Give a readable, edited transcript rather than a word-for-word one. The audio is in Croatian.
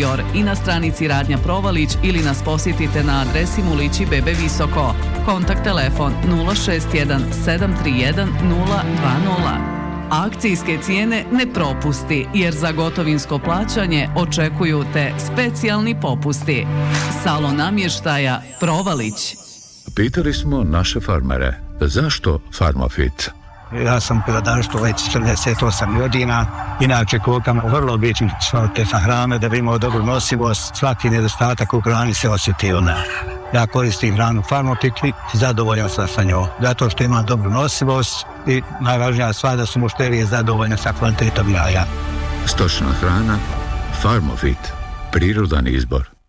Junior i na stranici Radnja Provalić ili nas posjetite na adresi Mulići Bebe Visoko. Kontakt telefon 061 731 020. Akcijske cijene ne propusti, jer za gotovinsko plaćanje očekuju te specijalni popusti. Salon namještaja Provalić. Pitali smo naše farmere, zašto Farmofit? Ja sam peradarstvo već 48 godina, inače kokamo vrlo bitne kvaliteta hrane da bi imao dobru nosivost, svaki nedostatak u hrani se osjeti ona. Ja koristim hranu Farmofit i zadovoljan sam sa njom, zato što ima dobru nosivost i najvažnija stvar da su mušterije zadovoljne sa kvalitetom jaja. Stočna hrana Farmofit, prirodan izbor.